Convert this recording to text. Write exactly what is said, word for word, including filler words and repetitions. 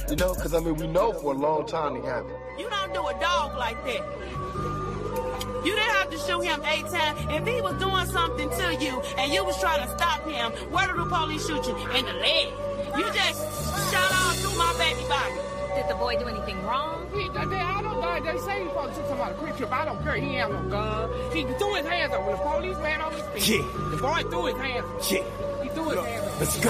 You know, because, I mean, we know for a long time they haven't. You don't do a dog like that. You didn't have to shoot him eight times. If he was doing something to you and you was trying to stop him, where did the police shoot you? In the leg. You just shot all through my baby body. Did the boy do anything wrong? He, they, I don't know. They say he's supposed to shoot somebody quick trip. I don't care. He ain't no gun. He threw his hands up when the police ran on his feet. Yeah. The boy threw his hands up. Yeah. He threw his hands up. Let's go.